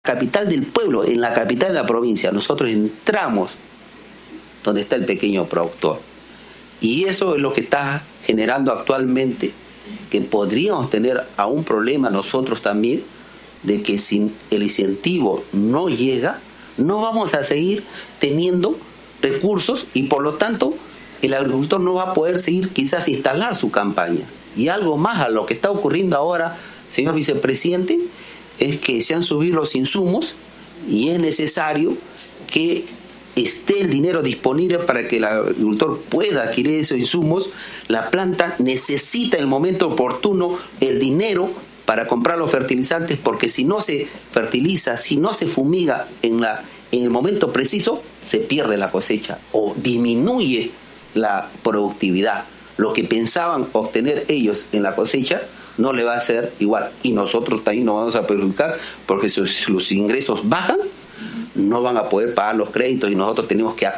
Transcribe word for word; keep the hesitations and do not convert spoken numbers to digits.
capital del pueblo, en la capital de la provincia, nosotros entramos donde está el pequeño productor. Y eso es lo que está generando actualmente que podríamos tener a un problema nosotros también, de que si el incentivo no llega, no vamos a seguir teniendo recursos y por lo tanto el agricultor no va a poder seguir quizás instalar su campaña. Y algo más a lo que está ocurriendo ahora, señor vicepresidente, es que se han subido los insumos y es necesario que esté el dinero disponible para que el agricultor pueda adquirir esos insumos. La planta necesita en el momento oportuno el dinero para comprar los fertilizantes, porque si no se fertiliza, si no se fumiga en, la, en el momento preciso, se pierde la cosecha o disminuye la productividad. Lo que pensaban obtener ellos en la cosecha no le va a ser igual. Y nosotros también nos vamos a perjudicar porque si los ingresos bajan, no van a poder pagar los créditos y nosotros tenemos que